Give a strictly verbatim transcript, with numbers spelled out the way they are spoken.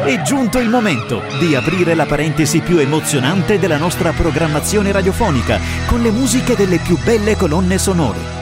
È giunto il momento di aprire la parentesi più emozionante della nostra programmazione radiofonica con le musiche delle più belle colonne sonore.